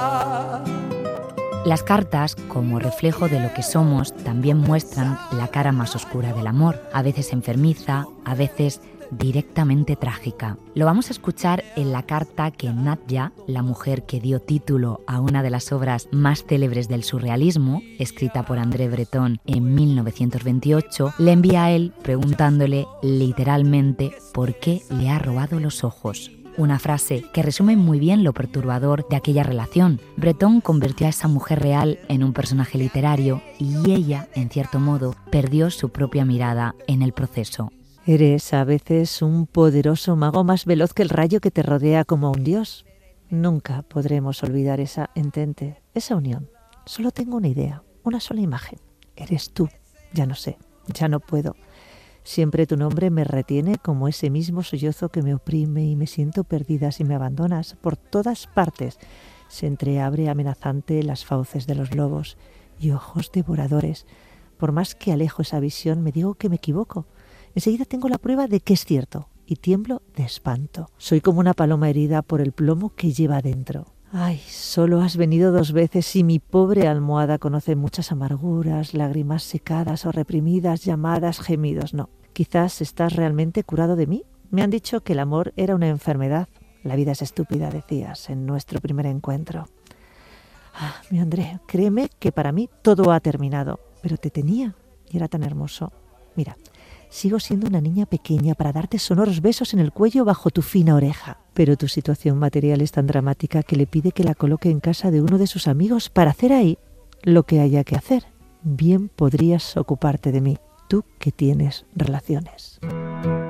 Las cartas, como reflejo de lo que somos, también muestran la cara más oscura del amor, a veces enfermiza, a veces directamente trágica. Lo vamos a escuchar en la carta que Nadja, la mujer que dio título a una de las obras más célebres del surrealismo, escrita por André Breton en 1928, le envía a él preguntándole literalmente por qué le ha robado los ojos. Una frase que resume muy bien lo perturbador de aquella relación. Breton convirtió a esa mujer real en un personaje literario y ella, en cierto modo, perdió su propia mirada en el proceso. Eres a veces un poderoso mago más veloz que el rayo que te rodea como un dios. Nunca podremos olvidar esa entente, esa unión. Solo tengo una idea, una sola imagen. Eres tú. Ya no sé, ya no puedo. Siempre tu nombre me retiene como ese mismo sollozo que me oprime y me siento perdida si me abandonas. Por todas partes se entreabre amenazante las fauces de los lobos y ojos devoradores. Por más que alejo esa visión, me digo que me equivoco. Enseguida tengo la prueba de que es cierto y tiemblo de espanto. Soy como una paloma herida por el plomo que lleva dentro. Ay, solo has venido 2 veces y mi pobre almohada conoce muchas amarguras, lágrimas secadas o reprimidas, llamadas, gemidos. No, quizás estás realmente curado de mí. Me han dicho que el amor era una enfermedad. La vida es estúpida, decías en nuestro primer encuentro. Mi André, créeme que para mí todo ha terminado, pero te tenía y era tan hermoso. Mira, sigo siendo una niña pequeña para darte sonoros besos en el cuello bajo tu fina oreja. Pero tu situación material es tan dramática que le pide que la coloque en casa de uno de sus amigos para hacer ahí lo que haya que hacer. Bien podrías ocuparte de mí, tú que tienes relaciones.